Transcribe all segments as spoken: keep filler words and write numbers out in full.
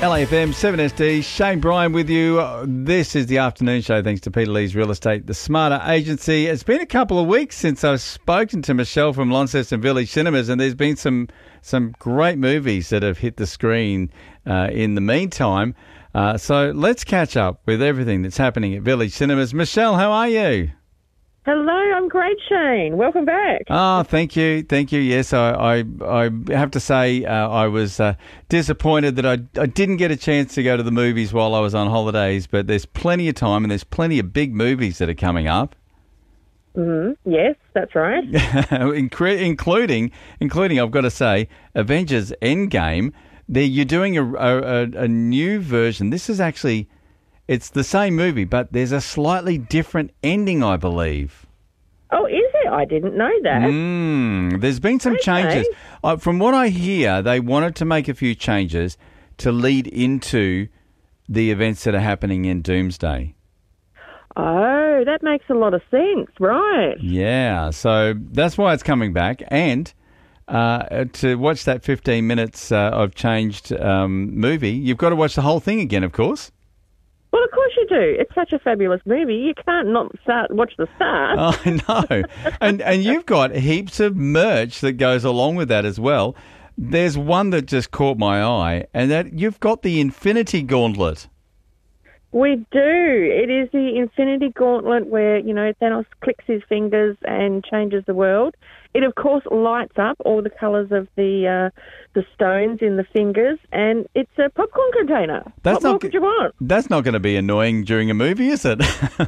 L A F M, seven S D, Shane Bryan with you. This is the afternoon show thanks to Peter Lee's Real Estate, the Smarter Agency. It's been a couple of weeks since I've spoken to Michelle from Launceston Village Cinemas, and there's been some some great movies that have hit the screen uh, in the meantime. Uh, so let's catch up with everything that's happening at Village Cinemas. Michelle, how are you? Hello, I'm great, Shane. Welcome back. Oh, thank you. Thank you. Yes, I I, I have to say uh, I was uh, disappointed that I, I didn't get a chance to go to the movies while I was on holidays, but there's plenty of time and there's plenty of big movies that are coming up. Mm-hmm. Yes, that's right. including, including, I've got to say, Avengers Endgame. There, you're doing a, a, a new version. This is actually... It's the same movie, but there's a slightly different ending, I believe. Oh, is it? I didn't know that. Mm, there's been some okay. changes. Uh, from what I hear, they wanted to make a few changes to lead into the events that are happening in Doomsday. Oh, that makes a lot of sense, right? Yeah, so that's why it's coming back. And uh, to watch that fifteen minutes uh, of changed um, movie, you've got to watch the whole thing again, of course. Well, of course you do. It's such a fabulous movie. You can't not start watch the start. I know. and and you've got heaps of merch that goes along with that as well. There's one that just caught my eye, and that you've got the Infinity Gauntlet. We do. It is the Infinity Gauntlet where, you know, Thanos clicks his fingers and changes the world. It, of course, lights up all the colours of the uh, the stones in the fingers, and it's a popcorn container. That's what not, more could you want? That's not going to be annoying during a movie, is it?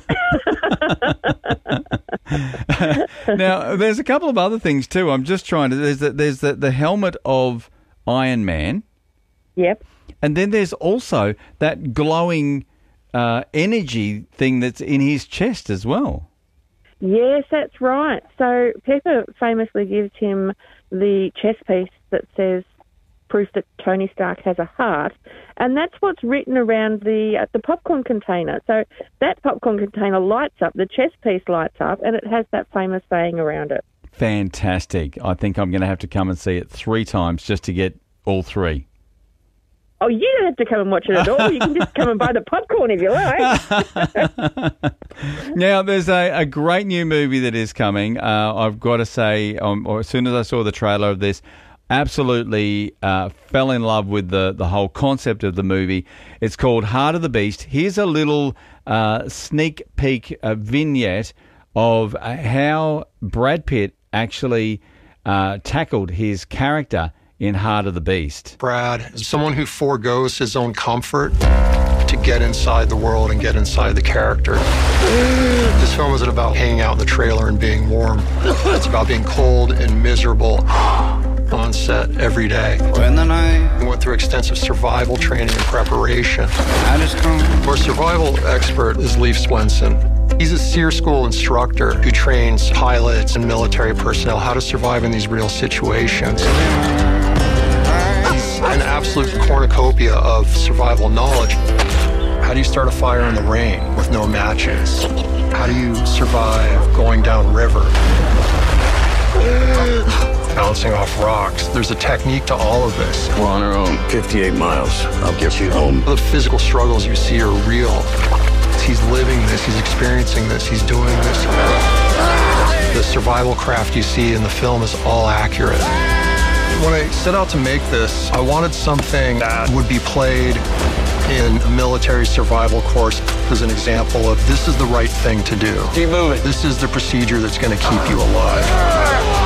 Now, there's a couple of other things too. I'm just trying to... There's the, there's the, the helmet of Iron Man. Yep. And then there's also that glowing uh, energy thing that's in his chest as well. Yes, that's right. So Pepper famously gives him the chest piece that says proof that Tony Stark has a heart, and that's what's written around the uh, the popcorn container. So that popcorn container lights up, the chest piece lights up, and it has that famous saying around it. Fantastic. I think I'm going to have to come and see it three times just to get all three. Oh, you don't have to come and watch it at all. You can just come and buy the popcorn if you like. Now, there's a, a great new movie that is coming. Uh, I've got to say, um, or as soon as I saw the trailer of this, absolutely uh, fell in love with the, the whole concept of the movie. It's called Heart of the Beast. Here's a little uh, sneak peek uh, vignette of uh, how Brad Pitt actually uh, tackled his character in Heart of the Beast. Brad is someone who forgoes his own comfort to get inside the world and get inside the character. This film isn't about hanging out in the trailer and being warm. It's about being cold and miserable on set every day. When the night We went through extensive survival training and preparation. I just come. Our survival expert is Leif Swenson. He's a SEER school instructor who trains pilots and military personnel how to survive in these real situations. He's an absolute cornucopia of survival knowledge. How do you start a fire in the rain with no matches? How do you survive going down river? Bouncing off rocks. There's a technique to all of this. We're on our own. fifty-eight miles. I'll get you home. The physical struggles you see are real. He's living this, he's experiencing this, he's doing this. The survival craft you see in the film is all accurate. When I set out to make this, I wanted something that would be played in a military survival course as an example of this is the right thing to do. Keep moving. This is the procedure that's going to keep you alive.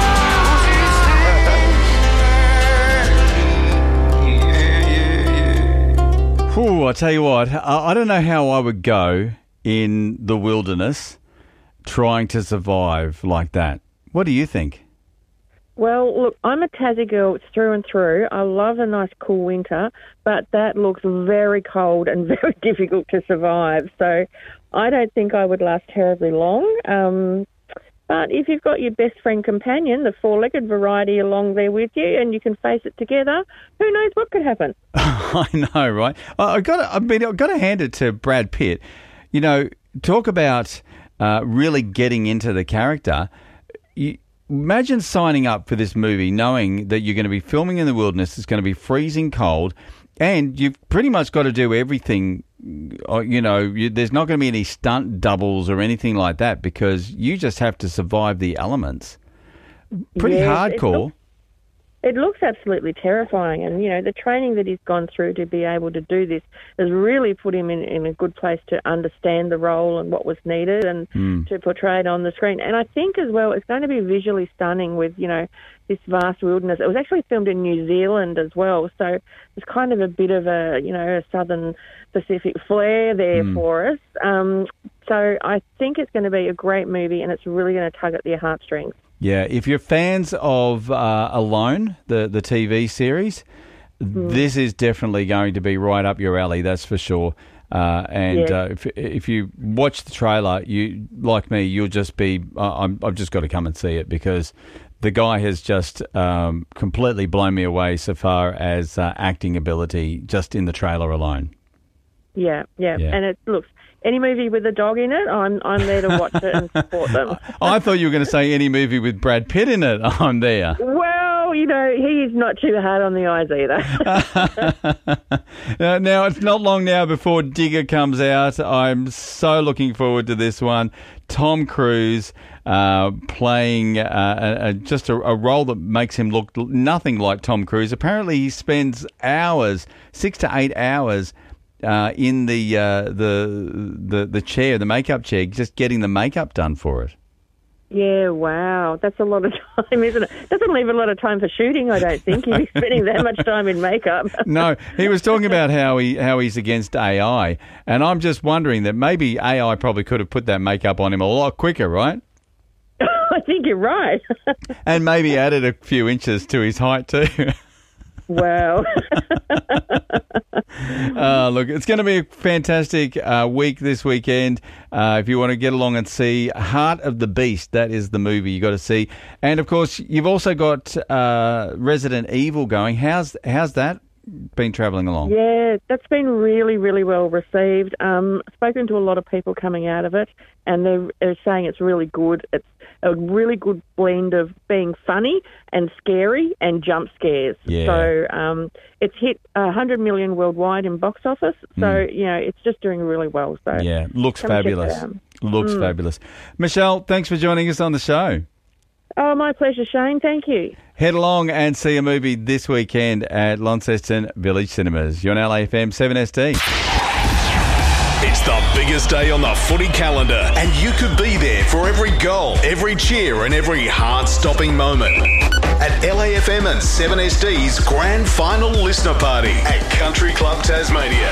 Ooh, I tell you what, I, I don't know how I would go in the wilderness trying to survive like that. What do you think? Well, look, I'm a Tassie girl through and through. I love a nice cool winter, but that looks very cold and very difficult to survive. So I don't think I would last terribly long. Um, but if you've got your best friend companion, the four-legged variety, along there with you, and you can face it together, who knows what could happen? I know, right? I, I got. To, I mean, I got to hand it to Brad Pitt. You know, talk about uh, really getting into the character. You, Imagine signing up for this movie knowing that you're going to be filming in the wilderness, it's going to be freezing cold, and you've pretty much got to do everything. You know, you, there's not going to be any stunt doubles or anything like that because you just have to survive the elements. Pretty Yes, hardcore. It looks, it looks absolutely terrifying, and you know the training that he's gone through to be able to do this has really put him in, in a good place to understand the role and what was needed, and Mm. to portray it on the screen. And I think as well, it's going to be visually stunning with you know this vast wilderness. It was actually filmed in New Zealand as well, so it's kind of a bit of a you know a southern Pacific flair there Mm. for us. Um, so I think it's going to be a great movie, and it's really going to tug at their heartstrings. Yeah, if you're fans of uh, Alone, the, the T V series, Mm. this is definitely going to be right up your alley, that's for sure. Uh, and Yeah. uh, if if you watch the trailer, you like me, you'll just be, uh, I'm, I've just got to come and see it because the guy has just um, completely blown me away so far as uh, acting ability just in the trailer alone. Yeah, yeah, Yeah. and it looks any movie with a dog in it, I'm I'm there to watch it and support them. I thought you were going to say any movie with Brad Pitt in it. I'm there. Well, you know, he's not too hard on the eyes either. Uh, now, it's not long now before Digger comes out. I'm so looking forward to this one. Tom Cruise uh, playing uh, a, a, just a, a role that makes him look nothing like Tom Cruise. Apparently, he spends hours, six to eight hours, uh, in the, uh, the the the chair, the makeup chair, just getting the makeup done for it. Yeah, wow, that's a lot of time, isn't it? Doesn't leave a lot of time for shooting, I don't think. He'd be spending that much time in makeup. No, he was talking about how he how he's against A I, and I'm just wondering that maybe A I probably could have put that makeup on him a lot quicker, right? I think you're right. And maybe added a few inches to his height too. Wow. Uh, look, it's going to be a fantastic uh, week this weekend. Uh, if you want to get along and see Heart of the Beast, that is the movie you got to see. And of course, you've also got uh, Resident Evil going. How's how's that been travelling along? Yeah, that's been really, really well received. Um, spoken to a lot of people coming out of it, and they're, they're saying it's really good. It's a really good blend of being funny and scary and jump scares. Yeah. So um, it's hit one hundred million worldwide in box office. So, Mm. you know, it's just doing really well. So Yeah, looks come and check fabulous. it out. Looks Mm. fabulous. Michelle, thanks for joining us on the show. Oh, my pleasure, Shane. Thank you. Head along and see a movie this weekend at Launceston Village Cinemas. You're on L A F M seven S D. It's the biggest day on the footy calendar, and you could be there for every goal, every cheer, and every heart-stopping moment. At L A F M and seven S D's Grand Final Listener Party at Country Club Tasmania.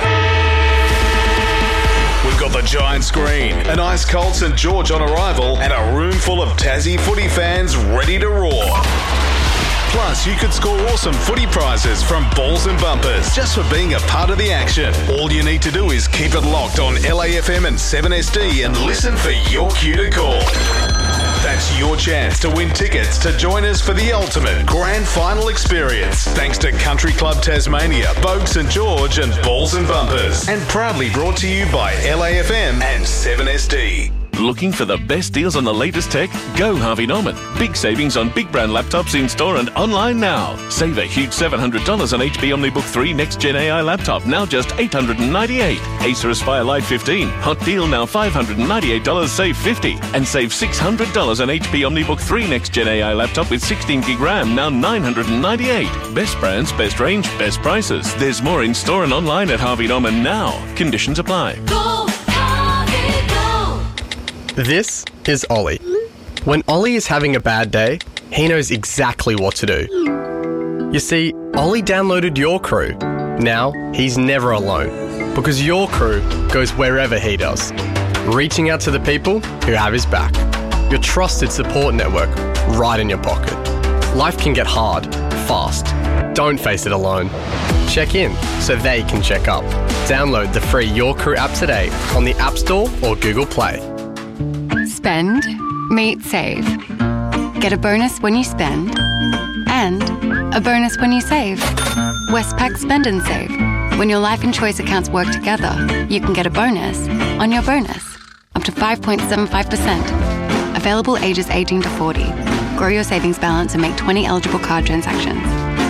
We've got the giant screen, an ice-cold St George on arrival, and a room full of Tassie footy fans ready to roar. Plus, you could score awesome footy prizes from Balls and Bumpers just for being a part of the action. All you need to do is keep it locked on L A F M and seven S D and listen for your cue to call. That's your chance to win tickets to join us for the ultimate grand final experience. Thanks to Country Club Tasmania, Bogue St George and Balls and Bumpers. And proudly brought to you by L A F M and seven S D. Looking for the best deals on the latest tech? Go Harvey Norman. Big savings on big brand laptops in store and online now. Save a huge seven hundred dollars on H P OmniBook three Next Gen A I laptop, now just eight hundred ninety-eight dollars. Acer Aspire Lite fifteen, hot deal now five hundred ninety-eight dollars, save fifty dollars. And save six hundred dollars on H P OmniBook three Next Gen A I laptop with sixteen gig RAM, now nine hundred ninety-eight dollars. Best brands, best range, best prices. There's more in store and online at Harvey Norman now. Conditions apply. Go, Harvey, go! This is Ollie. When Ollie is having a bad day, he knows exactly what to do. You see, Ollie downloaded Your Crew. Now, he's never alone, because Your Crew goes wherever he does, reaching out to the people who have his back. Your trusted support network right in your pocket. Life can get hard, fast. Don't face it alone. Check in so they can check up. Download the free Your Crew app today on the App Store or Google Play. Spend, meet, save. Get a bonus when you spend and a bonus when you save. Westpac Spend and Save. When your life and choice accounts work together, you can get a bonus on your bonus, up to five point seven five percent. Available ages eighteen to forty. Grow your savings balance and make twenty eligible card transactions.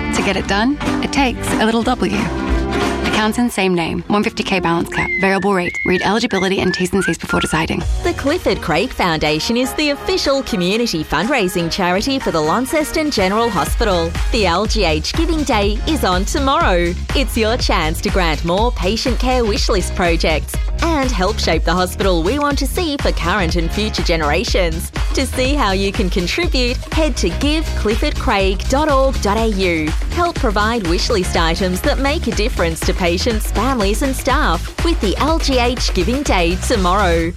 To get it done, it takes a little W. Accounts in same name, one hundred fifty K balance cap, variable rate. Read eligibility and T's and C's before deciding. The Clifford Craig Foundation is the official community fundraising charity for the Launceston General Hospital. The L G H Giving Day is on tomorrow. It's your chance to grant more patient care wishlist projects and help shape the hospital we want to see for current and future generations. To see how you can contribute, head to give clifford craig dot org dot a u. Help provide wishlist items that make a difference to patients, families and staff with the L G H Giving Day tomorrow.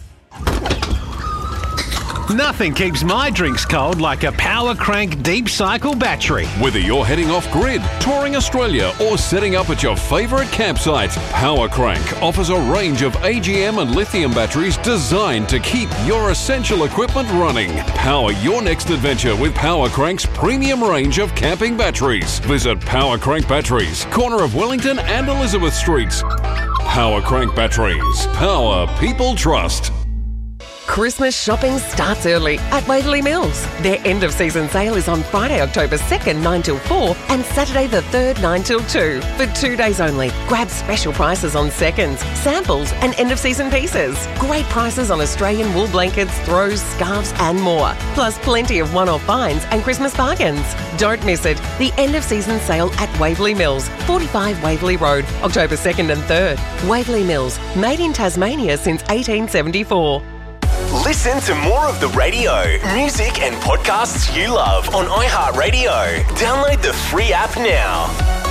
Nothing keeps my drinks cold like a Power Crank Deep Cycle battery. Whether you're heading off-grid, touring Australia or setting up at your favourite campsite, Power Crank offers a range of A G M and lithium batteries designed to keep your essential equipment running. Power your next adventure with Power Crank's premium range of camping batteries. Visit Power Crank Batteries, corner of Wellington and Elizabeth Streets. Power Crank Batteries. Power people trust. Christmas shopping starts early at Waverley Mills. Their end of season sale is on Friday, October second, nine till four and Saturday the third, nine till two. For two days only, grab special prices on seconds, samples and end of season pieces. Great prices on Australian wool blankets, throws, scarves and more. Plus plenty of one-off finds and Christmas bargains. Don't miss it. The end of season sale at Waverley Mills, forty-five Waverley Road, October second and third. Waverley Mills, made in Tasmania since eighteen seventy-four. Listen to more of the radio, music and podcasts you love on iHeartRadio. Download the free app now.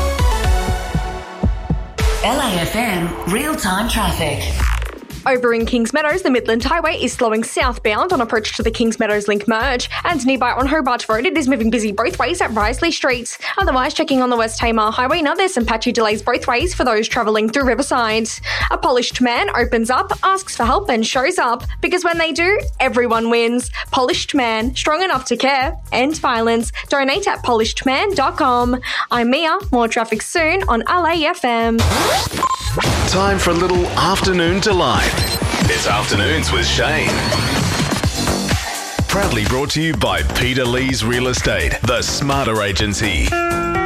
L A F M real-time traffic. Over in Kings Meadows, the Midland Highway is slowing southbound on approach to the Kings Meadows Link merge, and nearby on Hobart Road it is moving busy both ways at Risley Street. Otherwise, checking on the West Tamar Highway, now there's some patchy delays both ways for those travelling through Riverside. A polished man opens up, asks for help and shows up, because when they do, everyone wins. Polished Man, strong enough to care. End violence. Donate at polished man dot com. I'm Mia. More traffic soon on L A F M. Time for a little afternoon delight. It's Afternoons with Shane. Proudly brought to you by Peter Lee's Real Estate, the smarter agency.